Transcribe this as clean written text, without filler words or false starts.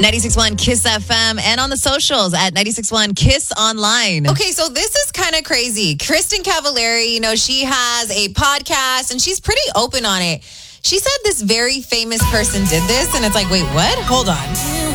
96.1 Kiss FM and on the socials at 96.1 Kiss Online. Okay, so this is kind of crazy. Kristen Cavallari, she has a podcast and she's pretty open on it. She said this very famous person did this, and it's like, wait, what? Hold on.